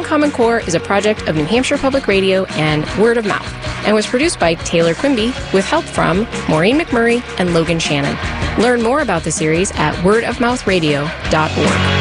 Common Core is a project of New Hampshire Public Radio and Word of Mouth, and was produced by Taylor Quimby with help from Maureen McMurray and Logan Shannon. Learn more about the series at wordofmouthradio.org.